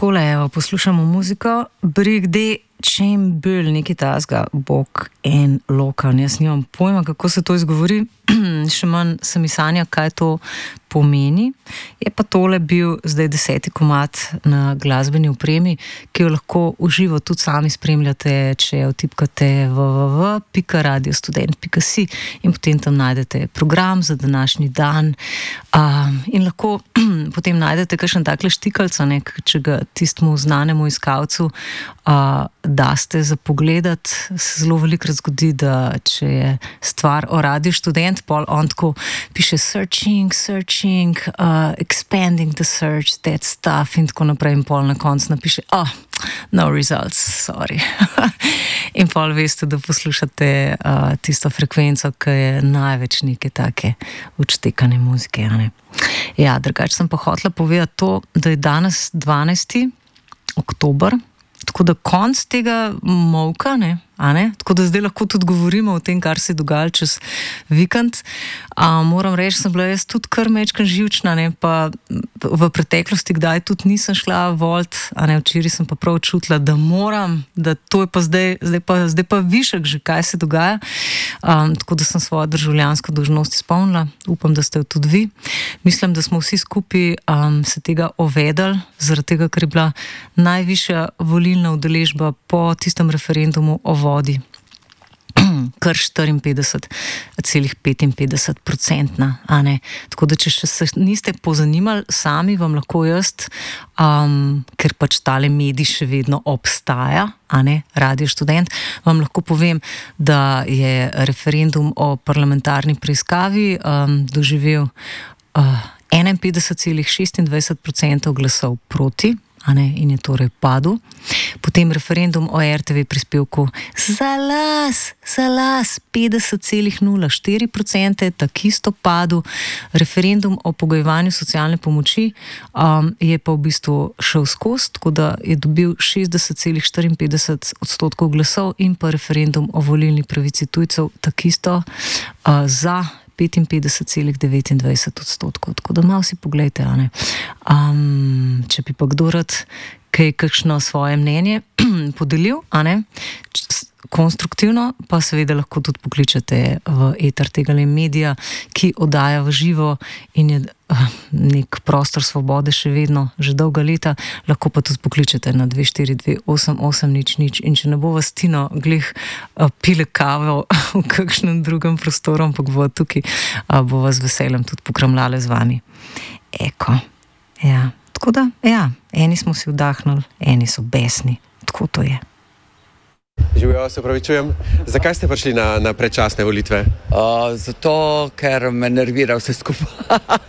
takole, evo, poslušamo muziko, Brigde Chamber, nekaj tasga, Bog en Lokan. Jaz nimam pojma, kako se to izgovori, še manj se mi sanja, kaj to pomeni. Je pa tole bil zdaj 10. komad na glasbeni opremi, ki jo lahko v živo tudi sami spremljate, če vtipkate www.radiostudent.si in potem tam najdete program za današnji dan in lahko potem najdete kakšen takle štikalca, če ga tistemu znanemu iskalcu daste za pogledat. Se zelo velikrat zgodi, da če je stvar o Radiu Študent, pol on tako piše searching, expanding the search, that stuff in tako naprej in pol na koncu napiše no results, sorry. In pol veste, da poslušate tisto frekvenco, ki je največ neke take odštekane muzike, a ne. Ja, drugače sem pa hotela povedati to, da je danes 12. oktober, tako da konc tega molka, ne, a ne? Tako da zdaj lahko tudi govorimo o tem, kar se je dogajalo čez vikend. Moram reči, sem bila jaz tudi kar mečkan živčna, ne, pa v preteklosti kdaj tudi nisem šla volt, a ne, včeraj sem pa prav čutila, da moram, da to je pa zdaj pa višek že, kaj se dogaja. Tako da sem svojo državljansko dolžnost izpolnila, upam, da ste jo tudi vi. Mislim, da smo vsi skupaj se tega ovedali, zaradi tega, ker je bila najvišja volilna udeležba po tistem referendumu o vodi, kar 54,55%, a ne. Tako da, če še se niste pozanimali sami, vam lahko jaz, ker pač tale medij še vedno obstaja, a ne, Radio Študent, vam lahko povem, da je referendum o parlamentarni preiskavi doživel 51,26% glasov proti, a ne, in je torej padel. Potem referendum o RTV prispevku za las 50,04%, tak isto padel. Referendum o pogojevanju socialne pomoči je pa v bistvu šel skozi, tako da je dobil 60,54% glasov, in pa referendum o volilni pravici tujcev tak isto za 55,29%. Tako da malo si poglejte, a ne. Če bi pa kdo rad kakšno svoje mnenje podelil, a ne, konstruktivno, pa seveda lahko tudi pokličete v eter tega medija, ki oddaja v živo in je nek prostor svobode še vedno, že dolga leta. Lahko pa tudi pokličete na 242-8800 in če ne bo vas Tino glih pile kavo v kakšnem drugem prostoru, ampak bo tukaj, bo vas veseljem tudi pokramljale z vami. Eko, ja. Tako da, ja, eni smo si vdahnuli, eni so besni. Tako to je. Živijo, se opravičujem. Zakaj ste prišli na predčasne volitve? Zato, ker me nervira vse skupaj.